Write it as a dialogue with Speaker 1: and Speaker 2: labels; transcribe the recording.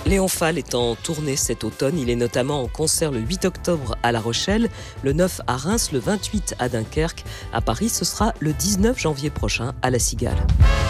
Speaker 1: Léon Fall est en tournée cet automne. Il est notamment en concert le 8 octobre à La Rochelle, le 9 à Reims, le 28 à Dunkerque. À Paris, ce sera le 19 janvier prochain à La Cigale.